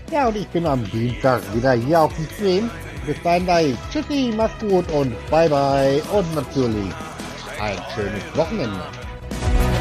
Ja, und ich bin am Dienstag wieder hier auf dem Stream. Bis dahin, tschüssi, mach's gut und bye bye und natürlich ein schönes Wochenende.